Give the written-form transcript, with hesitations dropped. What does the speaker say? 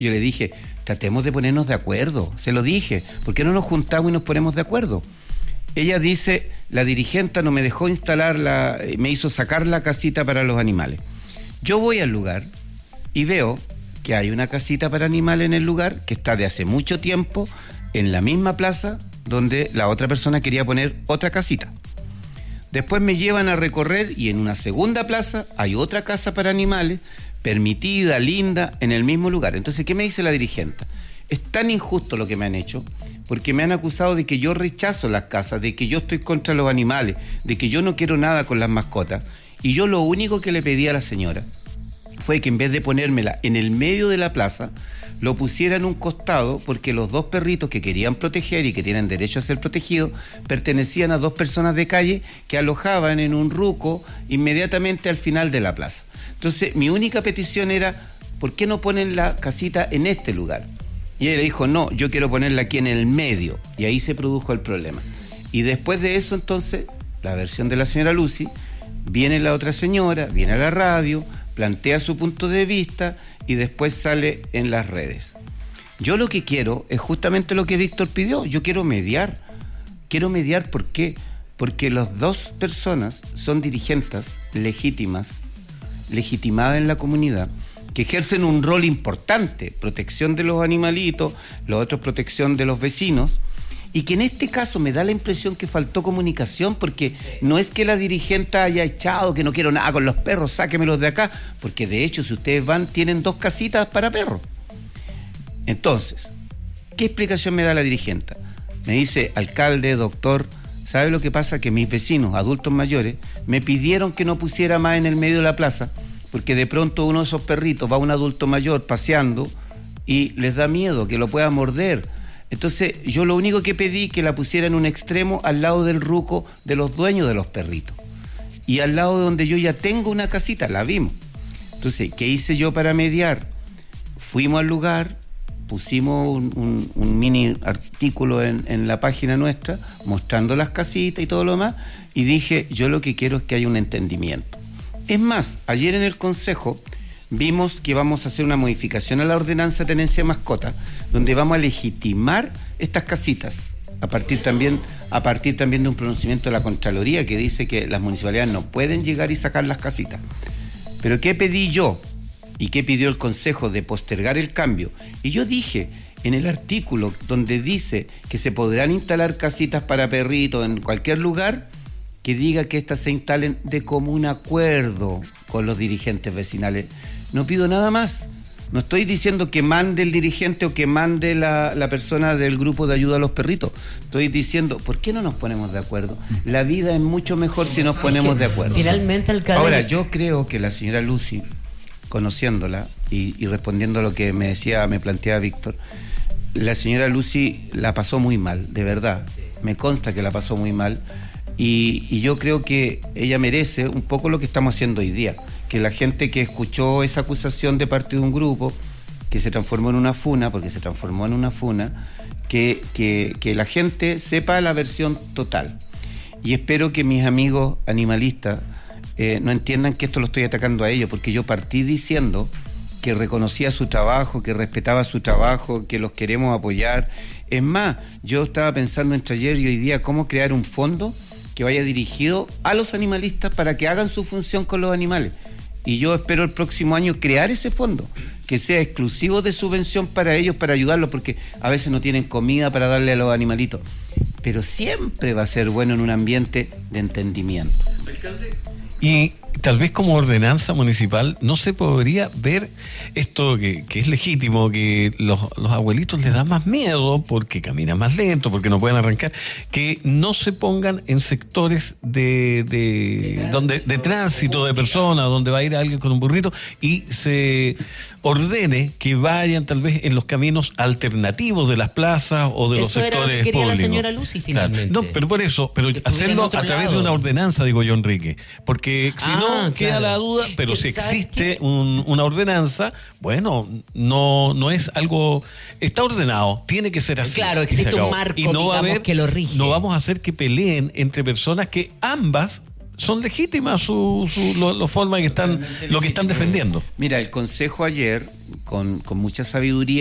Yo le dije, tratemos de ponernos de acuerdo. Se lo dije, ¿por qué no nos juntamos y nos ponemos de acuerdo? Ella dice, la dirigenta no me dejó instalar me hizo sacar la casita para los animales. Yo voy al lugar y veo que hay una casita para animales en el lugar que está de hace mucho tiempo en la misma plaza donde la otra persona quería poner otra casita. Después me llevan a recorrer y en una segunda plaza hay otra casa para animales, permitida, linda, en el mismo lugar. Entonces, ¿qué me dice la dirigenta? Es tan injusto lo que me han hecho, porque me han acusado de que yo rechazo las casas, de que yo estoy contra los animales, de que yo no quiero nada con las mascotas. Y yo lo único que le pedí a la señora fue que en vez de ponérmela en el medio de la plaza, lo pusiera en un costado, porque los dos perritos que querían proteger y que tienen derecho a ser protegidos pertenecían a dos personas de calle que alojaban en un ruco inmediatamente al final de la plaza. Entonces, mi única petición era, ¿por qué no ponen la casita en este lugar? Y ella le dijo, no, yo quiero ponerla aquí en el medio. Y ahí se produjo el problema. Y después de eso, entonces, la versión de la señora Lucy, viene la otra señora, viene a la radio, plantea su punto de vista y después sale en las redes. Yo lo que quiero es justamente lo que Víctor pidió. Yo quiero mediar. Quiero mediar, ¿por qué? Porque las dos personas son dirigentes legítimas, legitimadas en la comunidad, que ejercen un rol importante, protección de los animalitos, los otros protección de los vecinos, y que en este caso me da la impresión que faltó comunicación, porque no es que la dirigente haya echado, que no quiero nada con los perros, sáquemelos de acá, porque de hecho si ustedes van, tienen dos casitas para perros. Entonces, ¿qué explicación me da la dirigente? Me dice, alcalde, doctor, ¿sabe lo que pasa? Que mis vecinos, adultos mayores, me pidieron que no pusiera más en el medio de la plaza, porque de pronto uno de esos perritos va a un adulto mayor paseando y les da miedo que lo pueda morder. Entonces yo lo único que pedí que la pusiera en un extremo al lado del ruco de los dueños de los perritos. Y al lado de donde yo ya tengo una casita, la vimos. Entonces, ¿qué hice yo para mediar? Fuimos al lugar, pusimos un mini artículo en la página nuestra, mostrando las casitas y todo lo demás, y dije, yo lo que quiero es que haya un entendimiento. Es más, ayer en el Consejo vimos que vamos a hacer una modificación a la ordenanza de tenencia de mascotas, donde vamos a legitimar estas casitas, a partir también de un pronunciamiento de la Contraloría que dice que las municipalidades no pueden llegar y sacar las casitas. Pero ¿qué pedí yo? ¿Y qué pidió el Consejo? De postergar el cambio. Y yo dije, en el artículo donde dice que se podrán instalar casitas para perritos en cualquier lugar, que diga que éstas se instalen de común acuerdo con los dirigentes vecinales. No pido nada más. No estoy diciendo que mande el dirigente o que mande la persona del grupo de ayuda a los perritos. Estoy diciendo, ¿por qué no nos ponemos de acuerdo? La vida es mucho mejor si nos ponemos de acuerdo. Finalmente, alcalde... Ahora, yo creo que la señora Lucy, conociéndola y respondiendo a lo que me planteaba Víctor, la señora Lucy la pasó muy mal, de verdad. Me consta que la pasó muy mal. Y yo creo que ella merece un poco lo que estamos haciendo hoy día, que la gente que escuchó esa acusación de parte de un grupo que se transformó en una funa, porque se transformó en una funa, que la gente sepa la versión total. Y espero que mis amigos animalistas no entiendan que esto lo estoy atacando a ellos, porque yo partí diciendo que reconocía su trabajo, que respetaba su trabajo, que los queremos apoyar. Es más, yo estaba pensando entre ayer y hoy día cómo crear un fondo que vaya dirigido a los animalistas para que hagan su función con los animales. Y yo espero el próximo año crear ese fondo, que sea exclusivo de subvención para ellos, para ayudarlos, porque a veces no tienen comida para darle a los animalitos. Pero siempre va a ser bueno en un ambiente de entendimiento. Alcalde, y tal vez como ordenanza municipal no se podría ver esto que es legítimo, que los abuelitos les da más miedo porque caminan más lento, porque no pueden arrancar, que no se pongan en sectores de tránsito de personas, donde va a ir alguien con un burrito, y se ordene que vayan tal vez en los caminos alternativos de las plazas o de los sectores públicos. La señora Lucy finalmente. Claro. No, pero por eso, hacerlo a través de una ordenanza, digo yo, Enrique, porque si no queda la duda, pero si existe una ordenanza, bueno, no es algo, está ordenado, tiene que ser así. Claro, existe un marco, y no va a haber, que lo rige. No vamos a hacer que peleen entre personas que ambas son legítimas la forma que están, lo que están defendiendo. Mira, el Consejo ayer, con mucha sabiduría,